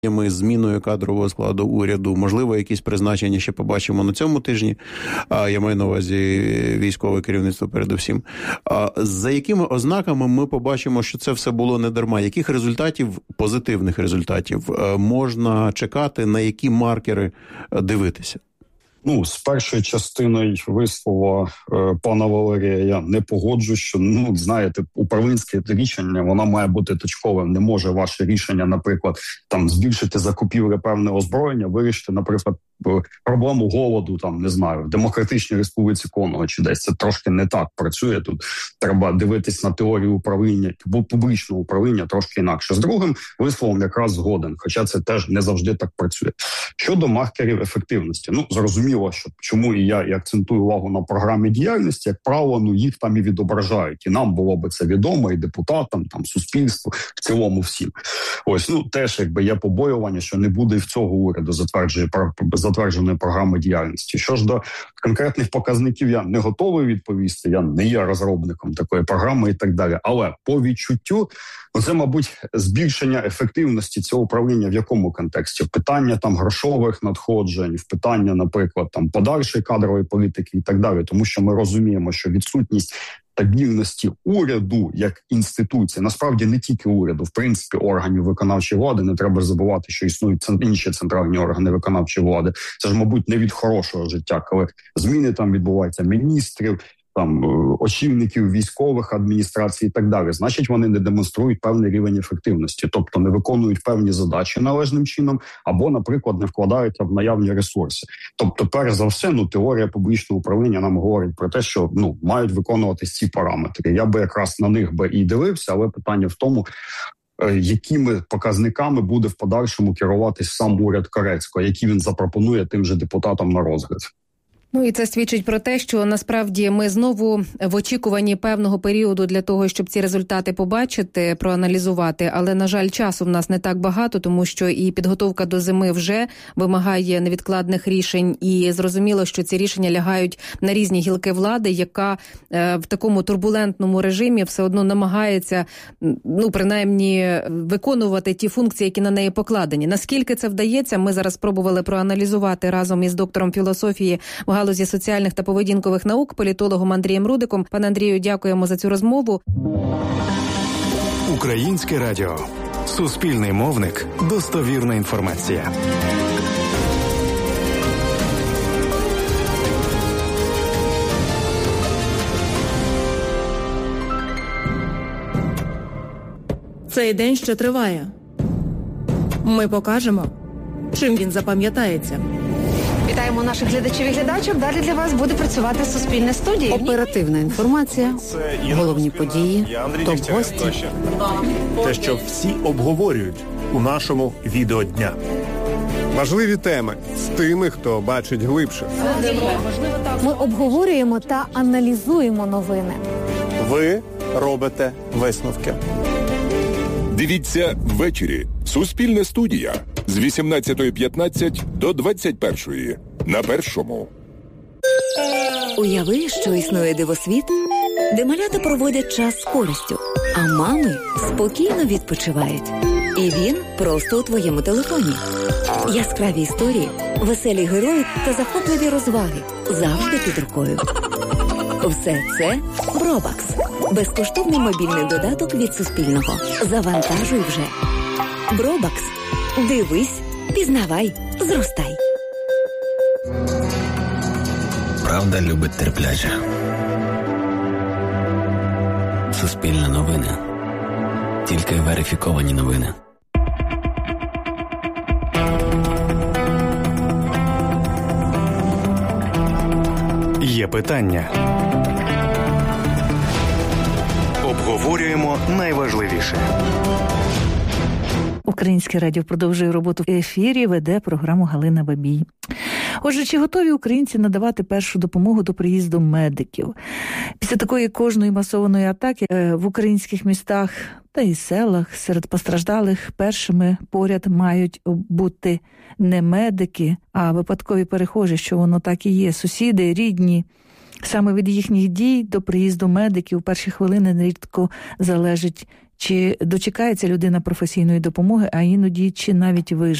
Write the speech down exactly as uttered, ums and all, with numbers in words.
зміною кадрового складу уряду, можливо, якісь призначення ще побачимо на цьому тижні, а я маю на увазі військове керівництво передусім. А за якими ознаками ми побачимо, що це все було не дарма? Яких результатів, позитивних результатів, можна чекати, на які маркери дивитися? Ну, з першою частиною вислову е, пана Валерія я не погоджу, що, ну, знаєте, управлінське рішення, воно має бути точковим. Не може ваше рішення, наприклад, там збільшити закупівлі певне озброєння, вирішити, наприклад, проблему голоду, там, не знаю, в Демократичній Республіці Конго чи десь. Це трошки не так працює. Тут треба дивитись на теорію управління, публічного управління трошки інакше. З другим висловом якраз згоден, хоча це теж не завжди так працює. Щодо маркерів ефективності, ну, зрозуміло, що чому і я і акцентую увагу на програмі діяльності, як правило, ну, їх там і відображають. І нам було би це відомо, і депутатам, там, суспільству, в цілому всім. Ось, ну, теж, якби, є побоювання, що не буде і в цього уряду затверджує затвердженої програми діяльності. Що ж до конкретних показників, я не готовий відповісти, я не є розробником такої програми і так далі. Але по відчуттю, це, мабуть, збільшення ефективності цього управління в якому контексті? В питання там грошових надходжень, в питання, наприклад, там подальшої кадрової політики і так далі. Тому що ми розуміємо, що відсутність стабільності уряду як інституції, насправді не тільки уряду, в принципі, органів виконавчої влади, не треба забувати, що існують інші центральні органи виконавчої влади. Це ж, мабуть, не від хорошого життя, коли зміни там відбуваються міністрів, там очільників військових адміністрацій і так далі. Значить, вони не демонструють певний рівень ефективності, тобто не виконують певні задачі належним чином, або, наприклад, не вкладаються в наявні ресурси. Тобто, перш за все, ну, теорія публічного управління нам говорить про те, що, ну, мають виконуватись ці параметри. Я би якраз на них би і дивився, але питання в тому, якими показниками буде в подальшому керуватись сам уряд Корецького, які він запропонує тим же депутатам на розгляд. Ну і це свідчить про те, що насправді ми знову в очікуванні певного періоду для того, щоб ці результати побачити, проаналізувати. Але, на жаль, часу в нас не так багато, тому що і підготовка до зими вже вимагає невідкладних рішень. І зрозуміло, що ці рішення лягають на різні гілки влади, яка е, в такому турбулентному режимі все одно намагається, ну, принаймні, виконувати ті функції, які на неї покладені. Наскільки це вдається, ми зараз спробували проаналізувати разом із доктором філософії в галузі соціальних та поведінкових наук, політологом Андрієм Рудиком. Пане Андрію, дякуємо за цю розмову. Українське радіо. Суспільний мовник. Достовірна інформація. Цей день ще триває. Ми покажемо, чим він запам'ятається. Вітаємо наших глядачів і глядачок. Далі для вас буде працювати Суспільне студія. Оперативна інформація, головні події, топ-гості. Те, що всі обговорюють у нашому відеодня. Важливі теми з тими, хто бачить глибше. Ми обговорюємо та аналізуємо новини. Ви робите висновки. Дивіться ввечері. Суспільна студія з вісімнадцятої п'ятнадцять до двадцять першої на Першому. Уяви, що існує дивосвіт, де малята проводять час з користю, а мами спокійно відпочивають. І він просто у твоєму телефоні. Яскраві історії, веселі герої та захопливі розваги завжди під рукою. Все це Бробакс. Безкоштовний мобільний додаток від Суспільного. Завантажуй вже. Бробакс. Дивись, пізнавай, зростай. Правда любить терпляче. Суспільне новини. Тільки верифіковані новини. Є питання. Обговорюємо найважливіше. Українське радіо продовжує роботу в ефірі, веде програму Галина Бабій. Отже, чи готові українці надавати першу допомогу до приїзду медиків? Після такої кожної масованої атаки в українських містах та і селах серед постраждалих першими поряд мають бути не медики, а випадкові перехожі, що воно так і є, сусіди, рідні. Саме від їхніх дій до приїзду медиків у перші хвилини нерідко залежить Чи дочекається людина професійної допомоги, а іноді чи навіть виживе?